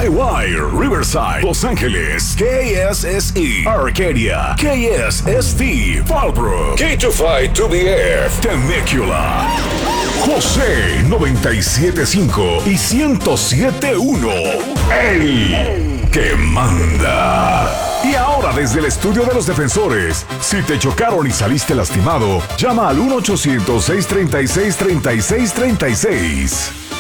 Highwire, Riverside, Los Ángeles, KSSE, Arcadia, KSST, Fallbrook, K25-2BF, Temecula, José 97.5 y 107.1, el que manda. Y ahora desde el estudio de los defensores, si te chocaron y saliste lastimado, llama al 1-800-636-3636.